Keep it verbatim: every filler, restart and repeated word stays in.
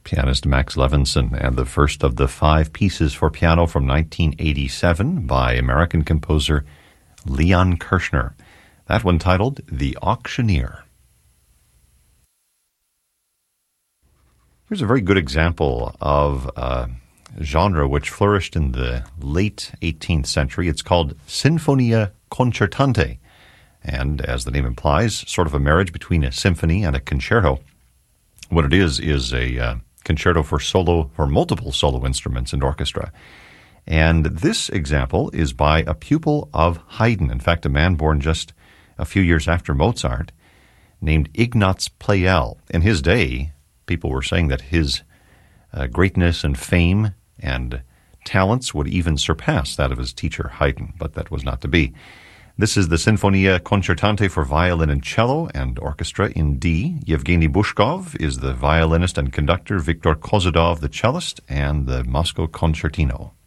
pianist Max Levinson, and the first of the five pieces for piano from nineteen eighty-seven by American composer Leon Kirshner. That one titled The Auctioneer. Here's a very good example of a genre which flourished in the late eighteenth century. It's called Sinfonia Concertante, and as the name implies, sort of a marriage between a symphony and a concerto. What it is is a uh, concerto for solo, for multiple solo instruments and orchestra. And this example is by a pupil of Haydn. In fact, a man born just a few years after Mozart, named Ignaz Pleyel. In his day, people were saying that his uh, greatness and fame and talents would even surpass that of his teacher Haydn, but that was not to be. This is the Sinfonia Concertante for violin and cello and orchestra in D. Yevgeny Bushkov is the violinist and conductor, Viktor Kozadov the cellist, and the Moscow Concertino.